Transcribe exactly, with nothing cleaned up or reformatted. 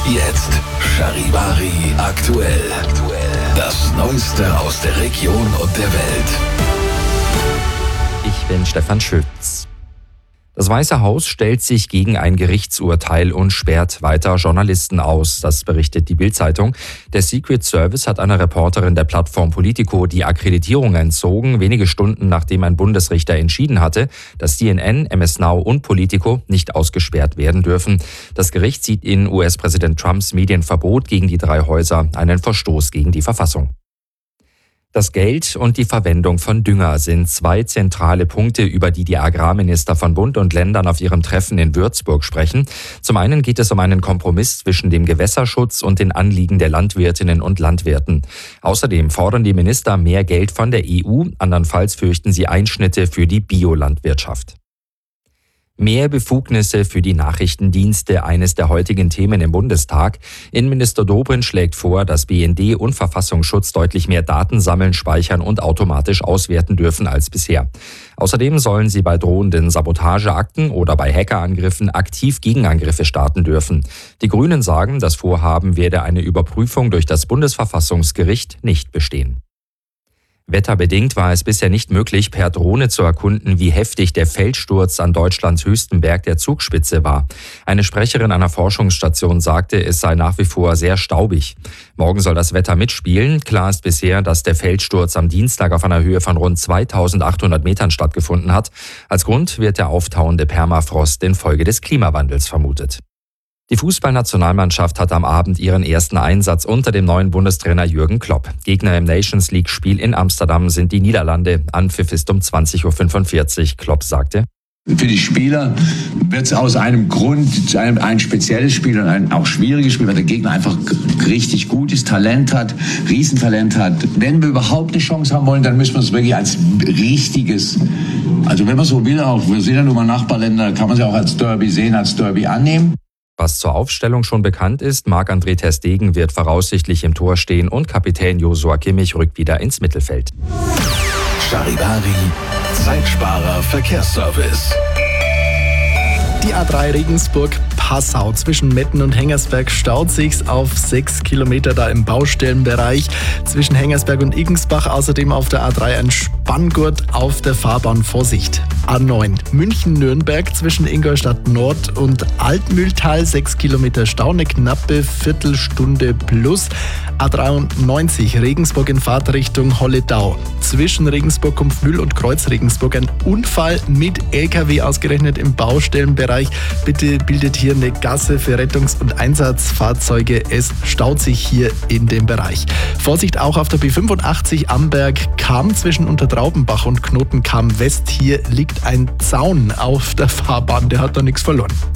Jetzt Charivari aktuell. Das Neueste aus der Region und der Welt. Ich bin Stefan Schütz. Das Weiße Haus stellt sich gegen ein Gerichtsurteil und sperrt weiter Journalisten aus. Das berichtet die Bild-Zeitung. Der Secret Service hat einer Reporterin der Plattform Politico die Akkreditierung entzogen, wenige Stunden nachdem ein Bundesrichter entschieden hatte, dass C N N, M S Now und Politico nicht ausgesperrt werden dürfen. Das Gericht sieht in U S-Präsident Trumps Medienverbot gegen die drei Häuser einen Verstoß gegen die Verfassung. Das Geld und die Verwendung von Dünger sind zwei zentrale Punkte, über die die Agrarminister von Bund und Ländern auf ihrem Treffen in Würzburg sprechen. Zum einen geht es um einen Kompromiss zwischen dem Gewässerschutz und den Anliegen der Landwirtinnen und Landwirten. Außerdem fordern die Minister mehr Geld von der E U, andernfalls fürchten sie Einschnitte für die Biolandwirtschaft. Mehr Befugnisse für die Nachrichtendienste, eines der heutigen Themen im Bundestag. Innenminister Dobrindt schlägt vor, dass B N D und Verfassungsschutz deutlich mehr Daten sammeln, speichern und automatisch auswerten dürfen als bisher. Außerdem sollen sie bei drohenden Sabotageakten oder bei Hackerangriffen aktiv Gegenangriffe starten dürfen. Die Grünen sagen, das Vorhaben werde eine Überprüfung durch das Bundesverfassungsgericht nicht bestehen. Wetterbedingt war es bisher nicht möglich, per Drohne zu erkunden, wie heftig der Felssturz an Deutschlands höchstem Berg der Zugspitze war. Eine Sprecherin einer Forschungsstation sagte, es sei nach wie vor sehr staubig. Morgen soll das Wetter mitspielen. Klar ist bisher, dass der Felssturz am Dienstag auf einer Höhe von rund zweitausendachthundert Metern stattgefunden hat. Als Grund wird der auftauende Permafrost infolge des Klimawandels vermutet. Die Fußballnationalmannschaft hat am Abend ihren ersten Einsatz unter dem neuen Bundestrainer Jürgen Klopp. Gegner im Nations League-Spiel in Amsterdam sind die Niederlande. Anpfiff ist um zwanzig Uhr fünfundvierzig. Klopp sagte: Für die Spieler wird es aus einem Grund ein, ein spezielles Spiel und ein auch schwieriges Spiel, weil der Gegner einfach richtig gut ist, Talent hat, Riesentalent hat. Wenn wir überhaupt eine Chance haben wollen, dann müssen wir es wirklich als richtiges, also wenn man so will, auch, wir sehen ja nun mal Nachbarländer, kann man sie auch als Derby sehen, als Derby annehmen. Was zur Aufstellung schon bekannt ist, Marc-André ter Stegen wird voraussichtlich im Tor stehen und Kapitän Joshua Kimmich rückt wieder ins Mittelfeld. Charivari, Zeitsparer Verkehrsservice. Die A drei Regensburg-Passau zwischen Metten und Hengersberg staut sich auf sechs Kilometer da im Baustellenbereich. Zwischen Hengersberg und Iggensbach außerdem auf der A drei ein Spanngurt auf der Fahrbahn. Vorsicht. A neun München-Nürnberg zwischen Ingolstadt Nord und Altmühltal, sechs Kilometer Stau, eine knappe Viertelstunde plus. A dreiundneunzig Regensburg in Fahrtrichtung Holledau. Zwischen Regensburg-Kumpfmühl und Kreuz Regensburg ein Unfall mit L K W ausgerechnet im Baustellenbereich. Bitte bildet hier eine Gasse für Rettungs- und Einsatzfahrzeuge. Es staut sich hier in dem Bereich. Vorsicht auch auf der B fünfundachtzig Amberg-Cham zwischen Untertraubenbach und Knoten-Cham West. Hier liegt ein Zaun auf der Fahrbahn, der hat da nichts verloren.